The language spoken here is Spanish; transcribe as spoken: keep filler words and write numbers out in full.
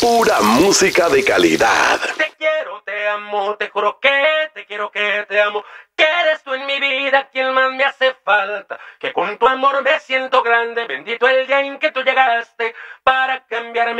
Pura música de calidad. Te quiero, te amo, te juro que te quiero, que te amo. Que eres tú en mi vida quien más me hace falta. Que con tu amor me siento grande. Bendito el día en que tú llegaste para cambiarme.